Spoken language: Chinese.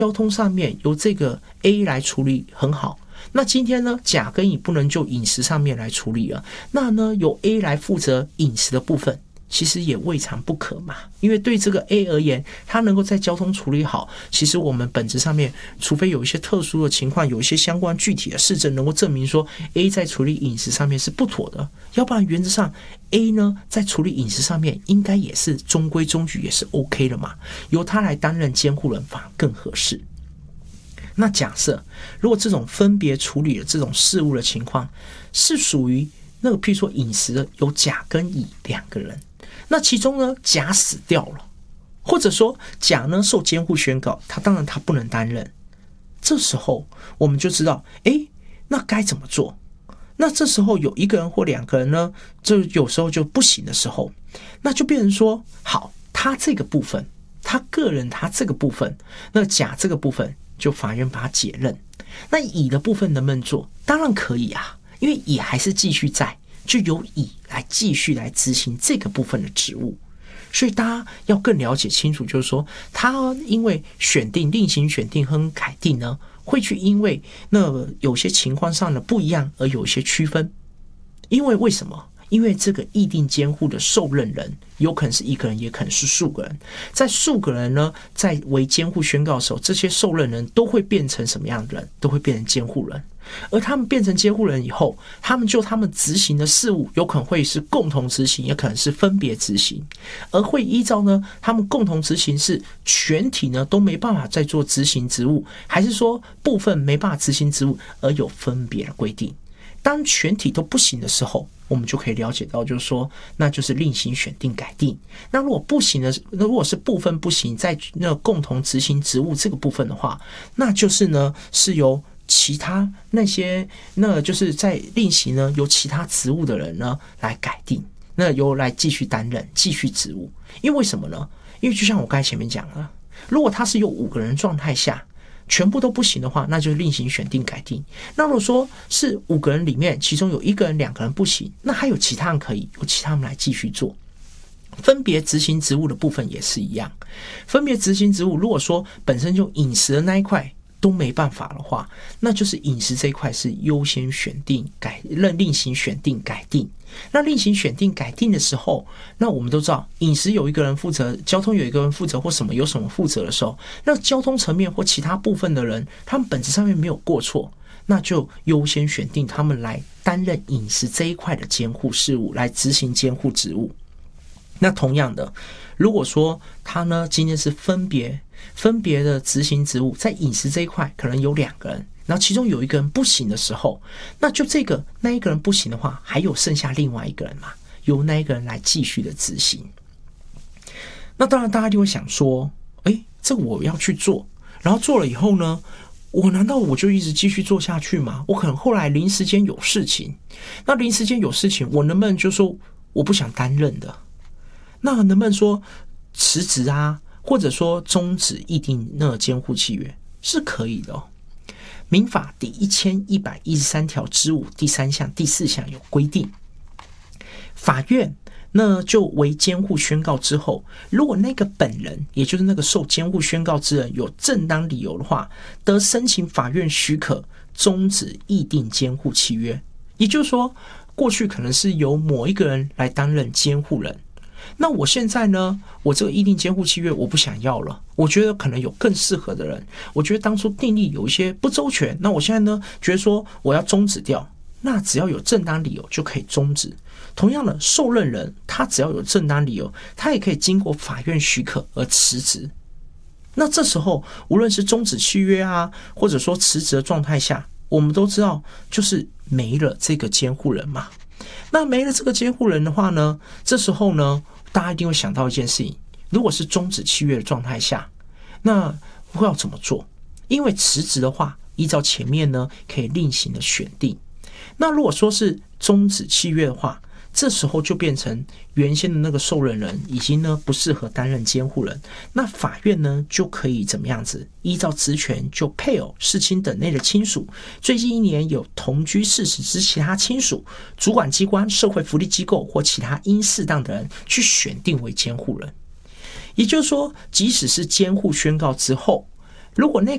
交通上面由这个 A 来处理很好，那今天呢，甲跟乙不能就饮食上面来处理了，那呢由 A 来负责饮食的部分，其实也未尝不可嘛。因为对这个 A 而言，他能够在交通处理好，其实我们本质上面，除非有一些特殊的情况，有一些相关具体的事证能够证明说 A 在处理饮食上面是不妥的，要不然原则上 A 呢在处理饮食上面应该也是中规中矩，也是 OK 的嘛，由他来担任监护人反而更合适。那假设如果这种分别处理的这种事务的情况是属于那个譬如说饮食的有甲跟乙两个人，那其中呢甲死掉了，或者说甲呢受监护宣告，他当然他不能担任，这时候我们就知道那该怎么做。那这时候有一个人或两个人呢，就有时候就不行的时候，那就变成说好，他这个部分他个人他这个部分，那甲这个部分就法院把它解任。那乙的部分能不能做？当然可以啊，因为乙还是继续在，就由乙来继续来执行这个部分的职务。所以大家要更了解清楚，就是说他因为选定另行选定和改定呢，会去因为那有些情况上的不一样而有一些区分。因为为什么？因为这个议定监护的受任人有可能是一个人，也可能是数个人。在数个人呢，在为监护宣告的时候，这些受任人都会变成什么样的人？都会变成监护人。而他们变成监护人以后，他们就他们执行的事务有可能会是共同执行，也可能是分别执行，而会依照呢他们共同执行是全体呢都没办法再做执行职务，还是说部分没办法执行职务而有分别的规定。当全体都不行的时候，我们就可以了解到，就是说，那就是另行选定改定。那如果不行的，如果是部分不行，在那共同执行职务这个部分的话，那就是呢是由其他那些，那就是在另行呢由其他职务的人呢来改定，那由来继续担任继续职务。因为什么呢？因为就像我刚才前面讲了，如果他是有5个人状态下全部都不行的话，那就是另行选定改定。那如果说是5个人里面其中有1个人2个人不行，那还有其他人可以由其他人来继续做。分别执行职务的部分也是一样，分别执行职务如果说本身就饮食的那一块都没办法的话，那就是饮食这一块是优先选定另行选定改定。那另行选定改定的时候，那我们都知道饮食有一个人负责，交通有一个人负责，或什么有什么负责的时候，那交通层面或其他部分的人他们本质上面没有过错，那就优先选定他们来担任饮食这一块的监护事务，来执行监护职务。那同样的，如果说他呢今天是分别的执行职务，在饮食这一块可能有2个人，然后其中有1个人不行的时候，那就那一个人不行的话，还有剩下另外1个人嘛，由那一个人来继续的执行。那当然大家就会想说，这个我要去做，然后做了以后呢，我难道我就一直继续做下去吗？我可能后来临时间有事情，那临时间有事情，我能不能就说我不想担任的？那能不能说辞职啊，或者说终止议定那个监护契约？是可以的哦。民法第1113条之5第3项第4项有规定，法院那就为监护宣告之后，如果那个本人，也就是那个受监护宣告之人有正当理由的话，得申请法院许可终止议定监护契约。也就是说，过去可能是由某一个人来担任监护人，那我现在呢，我这个议定监护契约我不想要了，我觉得可能有更适合的人，我觉得当初订立有一些不周全，那我现在呢觉得说我要终止掉，那只要有正当理由就可以终止。同样的，受任人他只要有正当理由，他也可以经过法院许可而辞职。那这时候无论是终止契约啊，或者说辞职的状态下，我们都知道就是没了这个监护人嘛。那没了这个监护人的话呢，这时候呢大家一定会想到一件事情，如果是终止契约的状态下，那会要怎么做？因为辞职的话，依照前面呢可以另行的选定。那如果说是终止契约的话，这时候就变成原先的那个受任人已经呢不适合担任监护人，那法院呢就可以怎么样子？依照职权就配偶、世亲等内的亲属，最近1年有同居事实之其他亲属，主管机关、社会福利机构或其他应适当的人去选定为监护人。也就是说，即使是监护宣告之后，如果那